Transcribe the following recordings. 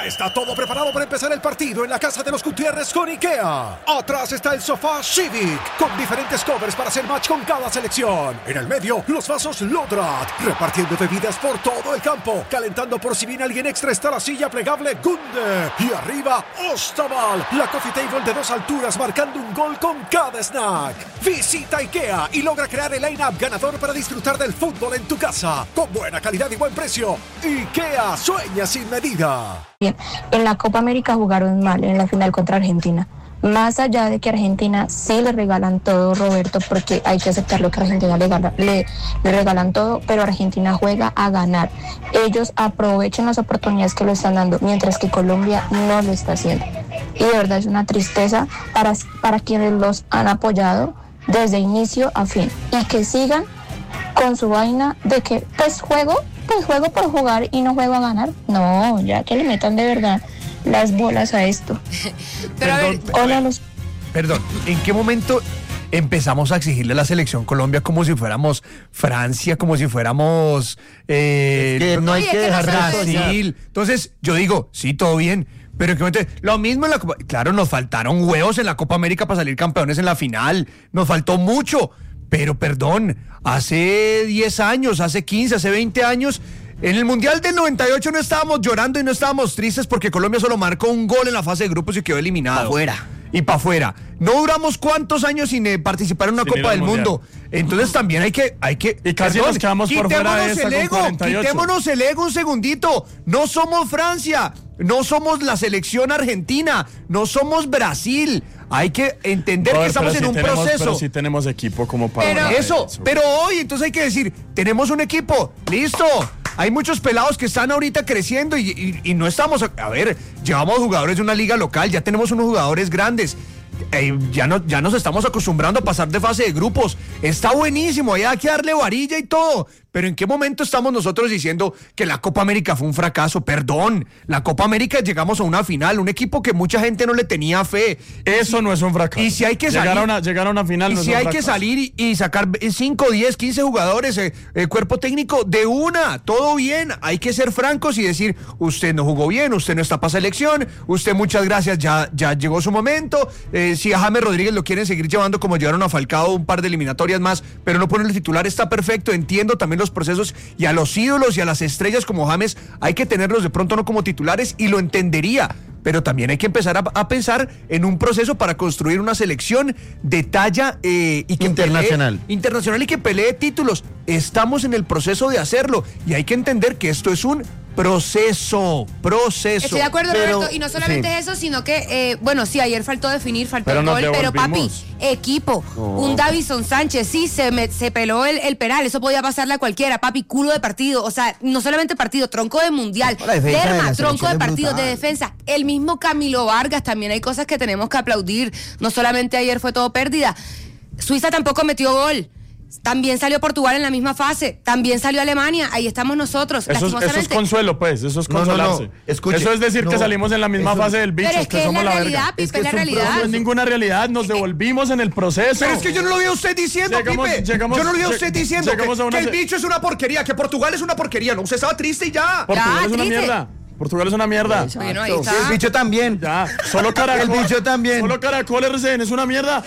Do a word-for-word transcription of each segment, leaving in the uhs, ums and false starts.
Ya está todo preparado para empezar el partido en la casa de los Gutiérrez con IKEA. Atrás está el sofá Civic, con diferentes covers para hacer match con cada selección. En el medio, los vasos Lodrat, repartiendo bebidas por todo el campo. Calentando por si viene alguien extra está la silla plegable Gunde. Y arriba, Ostaval, la coffee table de dos alturas marcando un gol con cada snack. Visita IKEA y logra crear el line-up ganador para disfrutar del fútbol en tu casa. Con buena calidad y buen precio. IKEA, sueña sin medida. Bien, en la Copa América jugaron mal en la final contra Argentina. Más allá de que Argentina sí le regalan todo, Roberto, porque hay que aceptar lo que Argentina le, gana, le, le regalan todo, pero Argentina juega a ganar. Ellos aprovechan las oportunidades que le están dando, mientras que Colombia no lo está haciendo. Y de verdad es una tristeza para, para quienes los han apoyado desde inicio a fin. Y que sigan con su vaina de que, pues juego, pues juego por jugar y no juego a ganar. No, ya que le metan de verdad las bolas a esto. Pero Perdón, a ver, Hola, los... Perdón, ¿en qué momento empezamos a exigirle a la selección Colombia como si fuéramos Francia, como si fuéramos eh, Es que no hay Oye, que que dejar nosotros- de Brasil? Entonces, yo digo, sí, todo bien. Pero que momento- lo mismo en la Copa. Claro, nos faltaron huevos en la Copa América para salir campeones en la final. Nos faltó mucho. Pero perdón, hace diez años, hace quince, hace veinte años, en el Mundial del noventa y ocho no estábamos llorando y no estábamos tristes porque Colombia solo marcó un gol en la fase de grupos y quedó eliminado. Pa' fuera. Y para afuera. No duramos cuántos años sin eh, participar en una Sin ir Copa al del Mundial. Mundo. Entonces también hay que, hay que. Y casi nos quedamos por fuera de quitémonos esa el con ego, cuarenta y ocho. quitémonos el ego un segundito. No somos Francia, no somos la selección argentina, no somos Brasil. Hay que entender Robert, que estamos pero en sí un tenemos- proceso. Pero sí tenemos equipo como para... Pero- ganar Eso, pero hoy entonces hay que decir, tenemos un equipo, listo. Hay muchos pelados que están ahorita creciendo y, y- y no estamos, a, a ver, llevamos jugadores de una liga local, ya tenemos unos jugadores grandes. Eh, ya, no, ya nos estamos acostumbrando a pasar de fase de grupos. Está buenísimo, hay que darle varilla y todo. Pero ¿en qué momento estamos nosotros diciendo que la Copa América fue un fracaso? Perdón, la Copa América llegamos a una final, un equipo que mucha gente no le tenía fe. Eso no es un fracaso. Y si hay que llegar salir- a una, llegar a una final Y no es si un hay que fracaso. salir y, y sacar cinco, diez, quince jugadores, eh, eh, cuerpo técnico de una, todo bien. Hay que ser francos y decir, usted no jugó bien, usted no está para selección, usted muchas gracias, ya, ya llegó su momento. Eh, si a James Rodríguez lo quieren seguir llevando como llevaron a Falcao un par de eliminatorias más, pero no ponerle titular, está perfecto. Entiendo también los procesos y a los ídolos y a las estrellas como James hay que tenerlos de pronto no como titulares y lo entendería. Pero también hay que empezar a, a pensar en un proceso para construir una selección de talla eh, y que Internacional. pelee- internacional y que pelee títulos. Estamos en el proceso de hacerlo y hay que entender que esto es un proceso, proceso. estoy de acuerdo, Pero- Roberto, y no solamente sí. eso, sino que, eh, bueno, sí, ayer faltó definir, faltó Pero el nos gol, pero papi, devolvimos. equipo, un Davison Sánchez, sí, se, me- se peló el, el penal, eso podía pasarle a cualquiera, papi, culo de partido, o sea, no solamente partido, tronco de mundial, La defensa de Derma, la tronco de selección es partido, de brutal. defensa, el mismo Camilo Vargas, también hay cosas que tenemos que aplaudir, no solamente ayer fue todo pérdida, Suiza tampoco metió gol. También salió Portugal en la misma fase, también salió Alemania, ahí estamos nosotros. Eso es, eso es lastimosamente. consuelo, pues, eso es No, no, no, consolarse. escuche, eso es decir que no, salimos en la misma eso- fase del bicho, Pero es que, que es somos la la realidad, verga. Pipe, Es que es la es un realidad. No es ninguna realidad, nos devolvimos en el proceso. Pero es que yo no lo vi a usted diciendo, Llegamos- Pipe. llegamos- yo no lo vi a lleg- usted diciendo que, llegamos a una que el se- bicho es una porquería, que Portugal es una porquería. No, usted estaba triste y ya. Portugal Ya, es una triste. mierda. Portugal es una mierda. Bueno, ahí Y está. el bicho también. Ya, solo Caracol. El bicho también. Solo Caracol R C N es una mierda.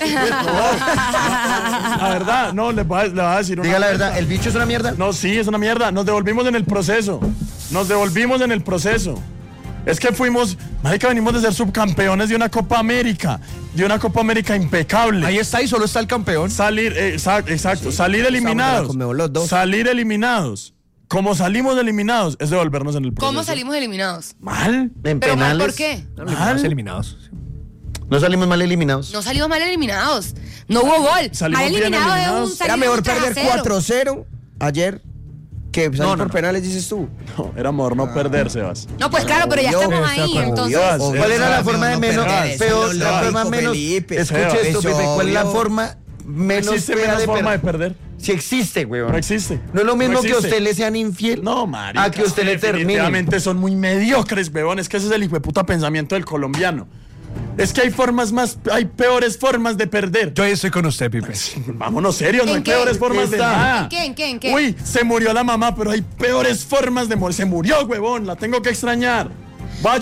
No, la verdad, no, le voy a, le voy a decir una Diga la mierda. verdad, ¿el bicho es una mierda? No, sí, es una mierda. Nos devolvimos en el proceso. Nos devolvimos en el proceso. Es que fuimos, marica, venimos de ser subcampeones de una Copa América. De una Copa América impecable. Ahí está y solo está el campeón. Salir, eh, exacto, exacto, salir eliminados. Conmebol los dos. Salir eliminados. Como salimos eliminados, es devolvernos en el proceso. ¿Cómo salimos eliminados? Mal. En ¿Pero mal penales. por qué? Eliminados, eliminados. No salimos mal eliminados. No salimos mal eliminados. No hubo gol. Salimos Mal bien eliminado es eliminados. un salir Era de mejor un tres a perder cero. cuatro cero ayer que salir No, no, por no. penales, dices tú. No, era mejor no perder, Sebas. No, pues claro, pero ya Obvio, estamos está ahí, como entonces. Sebas, ¿O Sebas, ¿Cuál era la Sebas, forma de no menos perder, peor? eso La lo forma dijo menos. Felipe, Escuche Sebas. esto, Eso, Pipe. ¿Cuál es la obvio. forma No menos existe fea menos de forma de perder? perder. Si existe, weón. No existe. No es lo mismo No que a existe. usted le sean infiel. No, marica. A que usted le termine. Definitivamente son muy mediocres, weón. Es que ese es el hijo de puta pensamiento del colombiano. Es que hay formas más, hay peores formas de perder. Yo ahí estoy con usted, Pipe. Vámonos serios, no ¿En hay qué? peores formas de Está. nada. ¿En qué? ¿En qué? ¿En qué? Uy, se murió la mamá, pero hay peores formas de morir. Se murió, huevón, la tengo que extrañar.